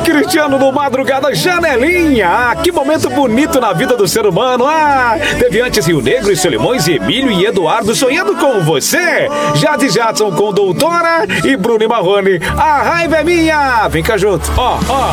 Cristiano no Madrugada Janelinha. Ah, que momento bonito na vida do ser humano. Ah, teve antes Rio Negro e Solimões e Emílio e Eduardo sonhando com você. Jade Jadson com Doutora e Bruno e Marrone. A raiva é minha. Vem cá junto. Ó, ó.